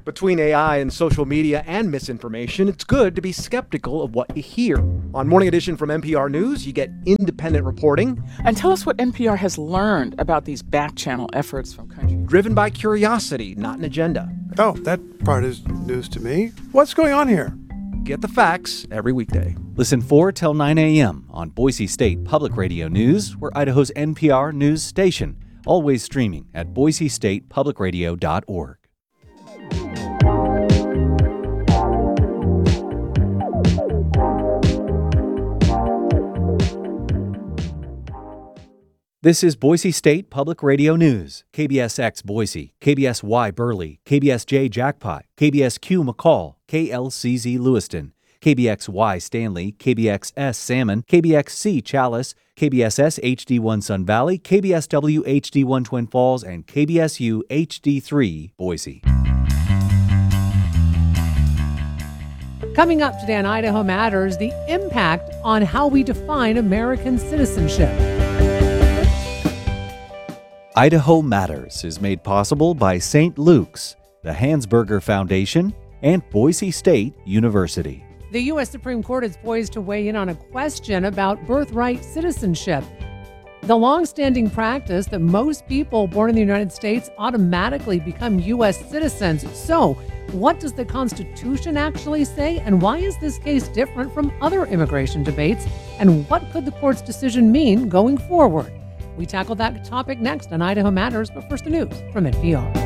Between AI and social media and misinformation, it's good to be skeptical of what you hear. On Morning Edition from NPR News, you get independent reporting. And tell us what NPR has learned about these back-channel efforts from countries. Driven by curiosity, not an agenda. Oh, that part is news to me. What's going on here? Get the facts every weekday. Listen 4 till 9 a.m. on Boise State Public Radio News, we're Idaho's NPR news station. Always streaming at boisestatepublicradio.org. This is Boise State Public Radio News. KBSX Boise, KBSY Burley, KBSJ Jackpot, KBSQ McCall, KLCZ Lewiston, KBXY Stanley, KBXS Salmon, KBXC Chalice, KBSS HD1 Sun Valley, KBSW HD1 Twin Falls, and KBSU HD3 Boise. Coming up today on Idaho Matters, the impact on how we define American citizenship. Idaho Matters is made possible by St. Luke's, the Hansberger Foundation, and Boise State University. The U.S. Supreme Court is poised to weigh in on a question about birthright citizenship. The long-standing practice that most people born in the United States automatically become U.S. citizens. So, what does the Constitution actually say, and why is this case different from other immigration debates, and what could the court's decision mean going forward? We tackle that topic next on Idaho Matters, but first the news from NPR.